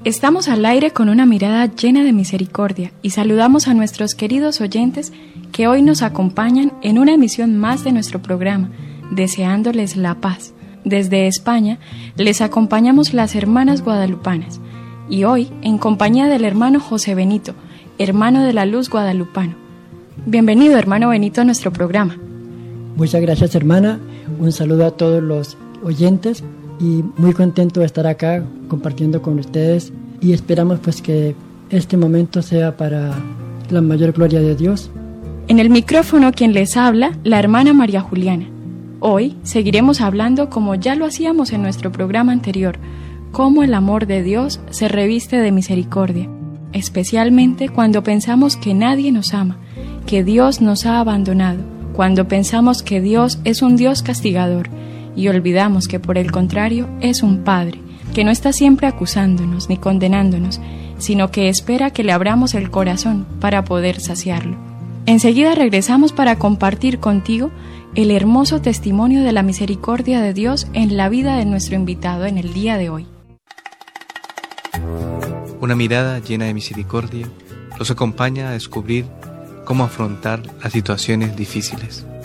Estamos al aire con una mirada llena de misericordia y saludamos a nuestros queridos oyentes que hoy nos acompañan en una emisión más de nuestro programa, deseándoles la paz. Desde España les acompañamos las hermanas guadalupanas y hoy en compañía del hermano José Benito, hermano de la Luz guadalupano. Bienvenido, hermano Benito, a nuestro programa. Muchas gracias, hermana. Un saludo a todos los oyentes y muy contento de estar acá compartiendo con ustedes y esperamos pues que este momento sea para la mayor gloria de Dios. En el micrófono quien les habla, la hermana María Juliana. Hoy seguiremos hablando, como ya lo hacíamos en nuestro programa anterior, cómo el amor de Dios se reviste de misericordia, especialmente cuando pensamos que nadie nos ama, que Dios nos ha abandonado, cuando pensamos que Dios es un Dios castigador y olvidamos que por el contrario es un Padre, que no está siempre acusándonos ni condenándonos, sino que espera que le abramos el corazón para poder saciarlo. Enseguida regresamos para compartir contigo el hermoso testimonio de la misericordia de Dios en la vida de nuestro invitado en el día de hoy. Una mirada llena de misericordia los acompaña a descubrir cómo afrontar las situaciones difíciles.